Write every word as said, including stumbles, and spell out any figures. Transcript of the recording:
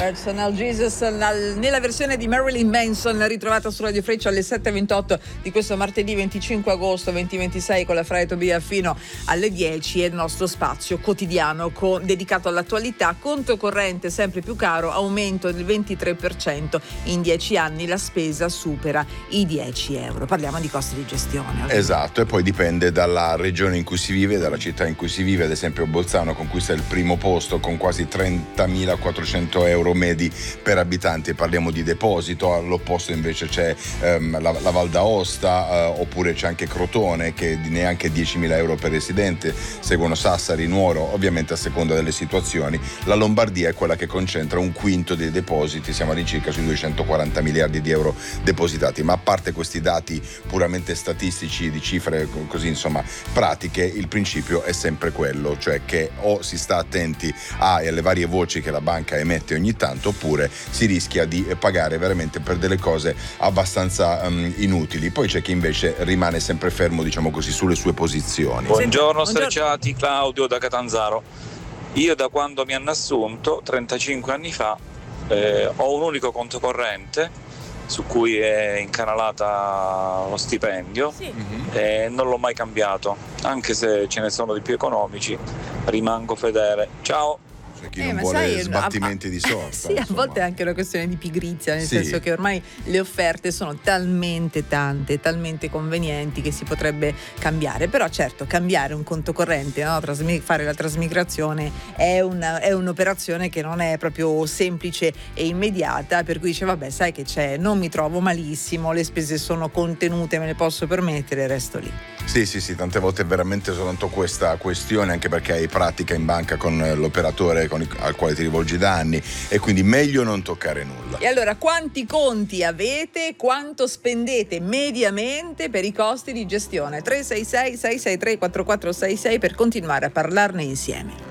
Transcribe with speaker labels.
Speaker 1: Personal Jesus nella versione di Marilyn Manson, ritrovata su Radio Freccia alle sette e ventotto di questo martedì venticinque agosto duemilaventisei, con la Fra e Tobia fino alle dieci. È il nostro spazio quotidiano con, dedicato all'attualità. Conto corrente sempre più caro, aumento del ventitré per cento in dieci anni, la spesa supera i dieci euro. Parliamo di costi di gestione, ovviamente.
Speaker 2: Esatto, e poi dipende dalla regione in cui si vive, dalla città in cui si vive. Ad esempio Bolzano conquista il primo posto con quasi trentamilaquattrocento euro medi per abitanti, e parliamo di deposito. All'opposto invece c'è ehm, la, la Val d'Aosta, eh, oppure c'è anche Crotone, che di neanche diecimila euro per residente. Seguono Sassari, Nuoro, ovviamente a seconda delle situazioni. La Lombardia è quella che concentra un quinto dei depositi, siamo all'incirca sui duecentoquaranta miliardi di euro depositati. Ma a parte questi dati puramente statistici, di cifre così insomma pratiche, il principio è sempre quello, cioè che o si sta attenti alle varie voci che la banca emette ogni tanto, oppure si rischia di pagare veramente per delle cose abbastanza um, inutili. Poi c'è chi invece rimane sempre fermo, diciamo così, sulle sue posizioni.
Speaker 3: Buongiorno Strecciati, Claudio da Catanzaro. Io da quando mi hanno assunto trentacinque anni fa eh, ho un unico conto corrente su cui è incanalata lo stipendio, sì. E non l'ho mai cambiato, anche se ce ne sono di più economici, rimango fedele. Ciao.
Speaker 2: C'è chi
Speaker 1: eh,
Speaker 2: non vuole
Speaker 1: sai,
Speaker 2: sbattimenti
Speaker 1: a,
Speaker 2: di sorta.
Speaker 1: Sì, insomma. A volte è anche una questione di pigrizia, nel
Speaker 2: sì.
Speaker 1: senso che ormai le offerte sono talmente tante, talmente convenienti che si potrebbe cambiare. Però certo, cambiare un conto corrente, no? Trasmi- fare la trasmigrazione è, una, è un'operazione che non è proprio semplice e immediata, per cui dice vabbè, sai che c'è, non mi trovo malissimo, le spese sono contenute, me le posso permettere, resto lì.
Speaker 2: Sì, sì, sì, tante volte è veramente soltanto questa questione, anche perché hai pratica in banca con l'operatore con il, al quale ti rivolgi da anni, e quindi meglio non toccare nulla.
Speaker 1: E allora, quanti conti avete? Quanto spendete mediamente per i costi di gestione? tre sei sei sei sei tre quattro quattro sei sei per continuare a parlarne insieme.